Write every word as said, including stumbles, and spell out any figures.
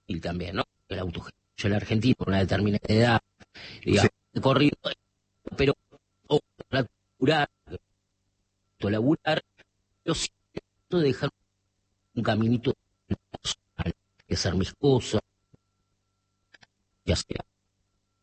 y también, ¿no? El autogestión. Yo el argentino con una determinada edad, Sí. digamos, he corrido, pero o laburar, laburar, pero sí dejar un caminito personal, que hacer mis cosas, ya sea